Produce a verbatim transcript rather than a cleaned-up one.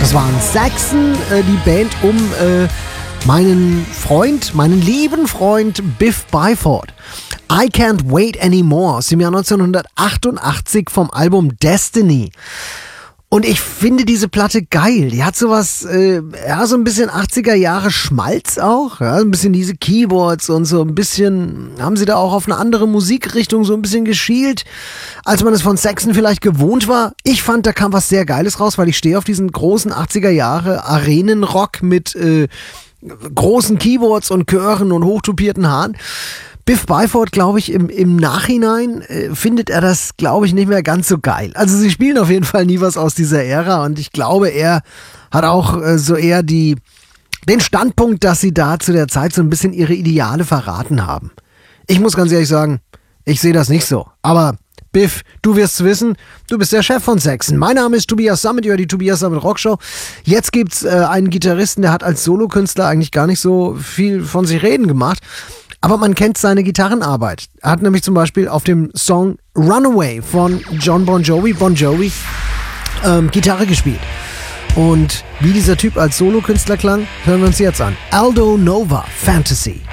Das waren Saxon, äh, die Band um äh, meinen Freund, meinen lieben Freund Biff Byford. I Can't Wait Anymore aus dem Jahr neunzehnhundertachtundachtzig vom Album Destiny. Und ich finde diese Platte geil. Die hat sowas, äh, ja, so ein bisschen achtziger Jahre Schmalz auch. Ja, ein bisschen diese Keyboards und so ein bisschen, haben sie da auch auf eine andere Musikrichtung so ein bisschen geschielt, als man es von Saxon vielleicht gewohnt war. Ich fand, da kam was sehr Geiles raus, weil ich stehe auf diesen großen achtziger Jahre Arenenrock mit äh, großen Keyboards und Chören und hochtupierten Haaren. Biff Byford, glaube ich, im, im Nachhinein äh, findet er das, glaube ich, nicht mehr ganz so geil. Also sie spielen auf jeden Fall nie was aus dieser Ära und ich glaube, er hat auch äh, so eher die, den Standpunkt, dass sie da zu der Zeit so ein bisschen ihre Ideale verraten haben. Ich muss ganz ehrlich sagen, ich sehe das nicht so. Aber Biff, du wirst's wissen, du bist der Chef von Saxon. Mein Name ist Tobias Sammet, über die Tobias Sammet Rockshow. Jetzt gibt's äh, einen Gitarristen, der hat als Solokünstler eigentlich gar nicht so viel von sich reden gemacht. Aber man kennt seine Gitarrenarbeit. Er hat nämlich zum Beispiel auf dem Song Runaway von John Bon Jovi, Bon Jovi, ähm, Gitarre gespielt. Und wie dieser Typ als Solokünstler klang, hören wir uns jetzt an. Aldo Nova, Fantasy.